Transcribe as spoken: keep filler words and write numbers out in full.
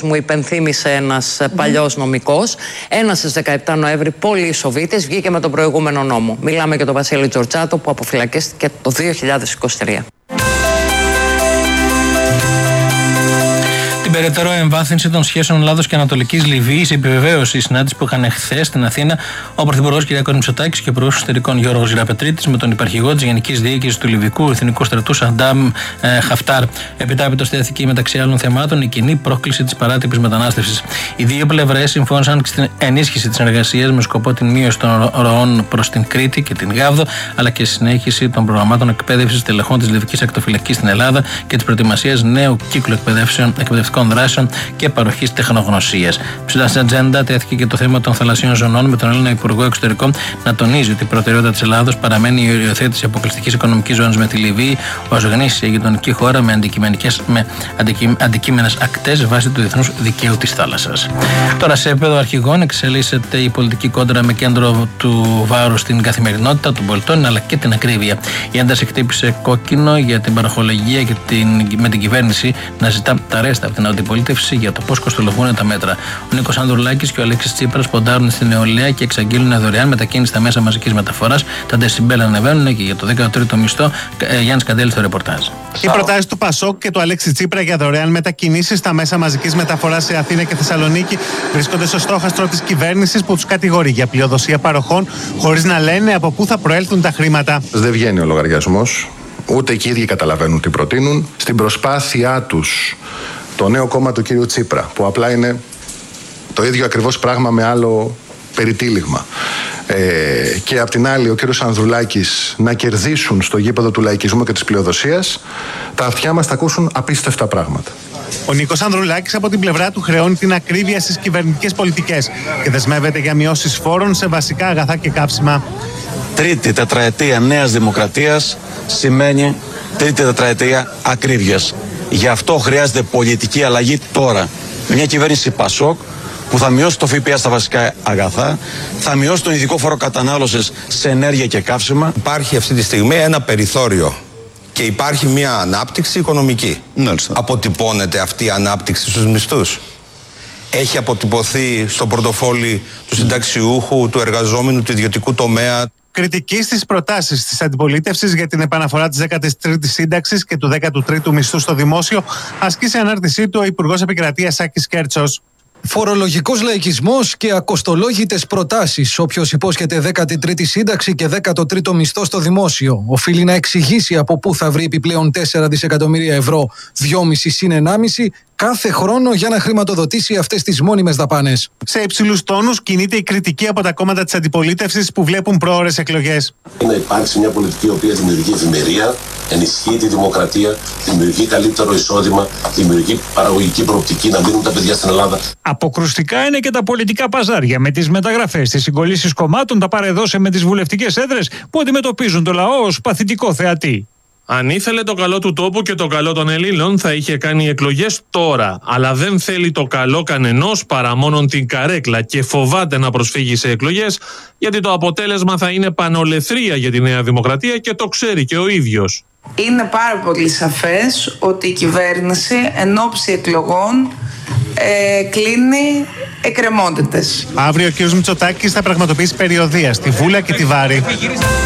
μου υπενθύμησε ένας mm. παλιός νομικός, ένας στις δεκαεπτά Νοέμβρη, πολυεισοβήτης, βγήκε με τον προηγούμενο νόμο. Μιλάμε για τον Βασίλη Τζορτζάτο που αποφυλακίστηκε το δύο χιλιάδες είκοσι τρία. Την περαιτέρω εμβάθυνση των σχέσεων Ελλάδος και Ανατολικής Λιβύης επιβεβαίωσε η συνάντηση που είχαν χθες στην Αθήνα ο Πρωθυπουργός κ. Μητσοτάκης και ο Υπουργός Εξωτερικών Γιώργος Γεραπετρίτης με τον υπαρχηγό της Γενικής Διοίκησης του Λιβυκού Εθνικού Στρατού Σαντάμ ε, Χαφτάρ. Επιτάπητος τέθηκε μεταξύ άλλων θεμάτων η κοινή πρόκληση της παράτυπης μετανάστευσης. Οι δύο πλευρές συμφώνησαν στην ενίσχυση της συνεργασίας με σκοπό την μείωση των ροών προς την Κρήτη και την Γάβδο, αλλά και συνέχιση των προγραμμάτων εκπαίδευσης τελεχών της Λιβυκής Ακτοφυλακής στην Ελλάδα και της προετοιμασίας νέου κύκλου εκπαιδευτικών δράσεων και παροχής τεχνογνωσίας. Ψηλά στην ατζέντα τέθηκε και το θέμα των θαλασσίων ζωνών, με τον Έλληνα Υπουργό Εξωτερικών να τονίζει ότι η προτεραιότητα της Ελλάδος παραμένει η οριοθέτηση αποκλειστικής οικονομικής ζώνης με τη Λιβύη ως γνήσια γειτονική χώρα με, με αντικείμενες ακτές βάσει του διεθνούς δικαίου της θάλασσας. Τώρα, σε επίπεδο αρχηγών, εξελίσσεται η πολιτική κόντρα με κέντρο του βάρους στην καθημερινότητα των πολιτών αλλά και την ακρίβεια. Η ένταση χτύπησε κόκκινο για την παραχολογία και την, με την κυβέρνηση να ζητά τα ρέστα από την αντιπολίτευση για το πώς κοστολογούν τα μέτρα. Ο Νίκος Ανδρουλάκης και ο Αλέξης Τσίπρας ποντάρουν στην νεολαία και εξαγγείλουν δωρεάν μετακίνηση στα μέσα μαζικής μεταφοράς. Τα δεσιμπέλ ανεβαίνουν και για το δέκατο τρίτο μισθό. Ε, Γιάννης Καντέλης στο ρεπορτάζ. Οι προτάσεις του Πασόκ και του Αλέξη Τσίπρα για δωρεάν μετακινήσεις στα μέσα μαζικής μεταφοράς σε Αθήνα και Θεσσαλονίκη βρίσκονται στο στόχαστρο της κυβέρνησης που τους κατηγορεί για πλειοδοσία παροχών χωρίς να λένε από πού θα προέλθουν τα χρήματα. Δεν βγαίνει ο λογαριασμός, ούτε και οι ίδιοι καταλαβαίνουν τι προτείνουν. Στην προσπάθειά τους το νέο κόμμα του κύριου Τσίπρα, που απλά είναι το ίδιο ακριβώς πράγμα με άλλο περιτύλιγμα, ε, και απ' την άλλη ο κύριος Ανδρουλάκης να κερδίσουν στο γήπεδο του λαϊκισμού και της πλειοδοσίας, τα αυτιά μας θα ακούσουν απίστευτα πράγματα. Ο Νίκος Ανδρουλάκης από την πλευρά του χρεώνει την ακρίβεια στις κυβερνητικές πολιτικές και δεσμεύεται για μειώσεις φόρων σε βασικά αγαθά και καύσιμα. Τρίτη τετραετία Νέας Δημοκρατίας σημαίνει τρίτη τετραετία ακρίβειας. Γι' αυτό χρειάζεται πολιτική αλλαγή τώρα. Μια κυβέρνηση Πασόκ που θα μειώσει το ΦΠΑ στα βασικά αγαθά, θα μειώσει τον ειδικό φόρο κατανάλωσης σε ενέργεια και καύσιμα. Υπάρχει αυτή τη στιγμή ένα περιθώριο και υπάρχει μια ανάπτυξη οικονομική. Μάλιστα. Αποτυπώνεται αυτή η ανάπτυξη στους μισθούς. Έχει αποτυπωθεί στο πορτοφόλι του συνταξιούχου, του εργαζόμενου, του ιδιωτικού τομέα. Κριτική στις προτάσεις της αντιπολίτευσης για την επαναφορά της δέκατης τρίτης σύνταξης και του δέκατου τρίτου μισθού στο δημόσιο ασκεί σε ανάρτησή του ο Υπουργός Επικρατείας Σάκης Κέρτσος. Φορολογικός λαϊκισμός και ακοστολόγητες προτάσεις. Όποιος υπόσχεται δέκατη τρίτη σύνταξη και δέκατο τρίτο μισθό στο δημόσιο οφείλει να εξηγήσει από πού θα βρει επιπλέον τέσσερα δισεκατομμύρια ευρώ, δυόμισι συν ενάμιση, κάθε χρόνο για να χρηματοδοτήσει αυτές τις μόνιμες δαπάνες. Σε υψηλούς τόνους κινείται η κριτική από τα κόμματα της αντιπολίτευσης που βλέπουν προώρες εκλογές. Να υπάρξει μια πολιτική η οποία δημιουργεί ευημερία, ενισχύει τη δημοκρατία, δημιουργεί καλύτερο εισόδημα, δημιουργεί παραγωγική προοπτική να μείνουν τα παιδιά στην Ελλάδα. Αποκρουστικά είναι και τα πολιτικά παζάρια με τις μεταγραφές, τις συγκολήσεις κομμάτων, τα παρεδώσε με τις βουλευτικές έδρες που αντιμετωπίζουν το λαό ως παθητικό θεατή. Αν ήθελε το καλό του τόπου και το καλό των Ελλήνων θα είχε κάνει εκλογές τώρα, αλλά δεν θέλει το καλό κανενός παρά μόνον την καρέκλα και φοβάται να προσφύγει σε εκλογές γιατί το αποτέλεσμα θα είναι πανολεθρία για τη Νέα Δημοκρατία και το ξέρει και ο ίδιος. Είναι πάρα πολύ σαφές ότι η κυβέρνηση εν ώψη εκλογών ε, κλείνει εκκρεμότητες. Αύριο ο κ. Μητσοτάκης θα πραγματοποιήσει περιοδεία στη Βούλα και τη Βάρη.